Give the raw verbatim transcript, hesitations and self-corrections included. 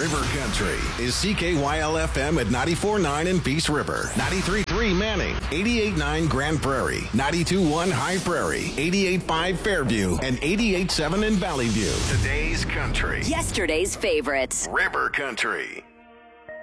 River Country is C K Y L F M at ninety-four point nine in Peace River, ninety-three point three Manning, eighty-eight point nine Grand Prairie, ninety-two point one High Prairie, eighty-eight point five Fairview, and eighty-eight point seven in Valley View. Today's country. Yesterday's favorites. River Country.